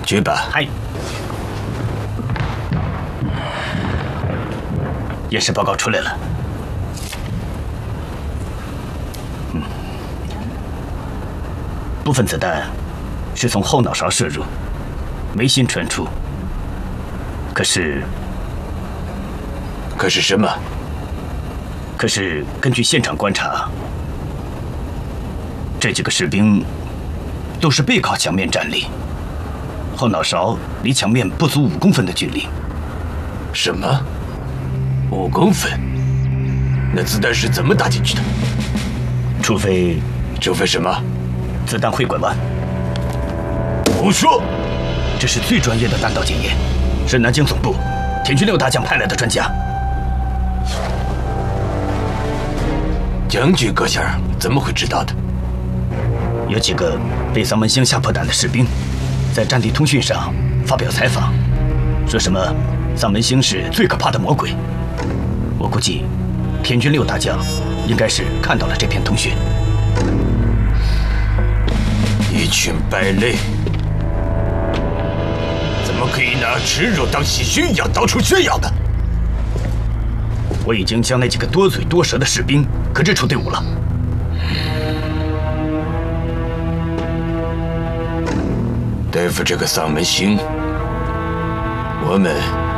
去吧。 嗨。验尸报告出来了。部分子弹是从后脑勺射入，眉心穿出。可是什么？ 可是根据现场观察，这几个士兵都是背靠墙面站立，后脑勺离墙面不足5公分的距离。 什么？5公分？那子弹是怎么打进去的？ 除非什么？ 子弹会拐弯。 胡说！ 这是最专业的弹道检验，是南京总部田军6大将派来的专家。 将军阁下怎么会知道的？ 有几个被丧门星吓破胆的士兵，在战地通讯上发表采访，说什么丧门星是最可怕的魔鬼。我估计田军6大将应该是看到了这篇通讯。 一群败类，怎么可以拿耻辱当喜讯一样到处炫耀呢？ 我已经将那几个多嘴多舌的士兵革职出队伍了。 对付这个丧门星，我们